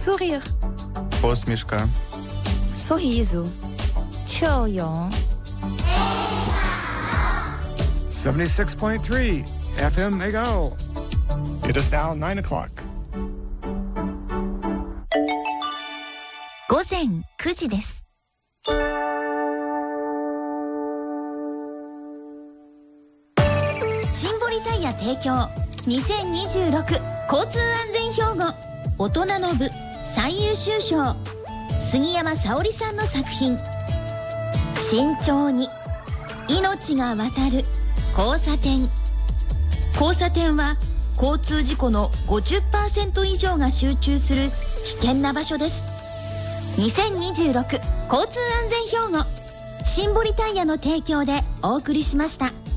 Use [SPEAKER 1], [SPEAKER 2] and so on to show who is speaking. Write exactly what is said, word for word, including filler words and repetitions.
[SPEAKER 1] Sourire.
[SPEAKER 2] Посмішка.
[SPEAKER 1] Sorriso.
[SPEAKER 3] Choyo.
[SPEAKER 4] seventy-six point three F M Egao. It is now nine o'clock.
[SPEAKER 3] 午前くじです。シンボリタイヤ提供にせんにじゅうろく交通安全標語大人の部最優秀賞杉山沙織さんの作品。慎重に命が渡る交差点。交差点は交通事故の ごじゅっパーセント 以上が集中する危険な場所です。にせんにじゅうろく交通安全標語シンボリタイヤの提供でお送りしました。